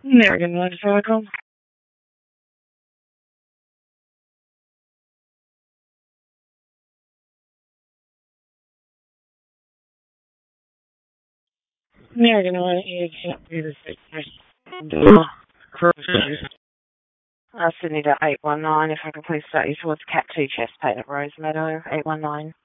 American Motorcycle. American One, you can't do the cruises. Sydney to 819, if I could please start you towards Cat 2 Chest Paint at Rosemeadow, 819.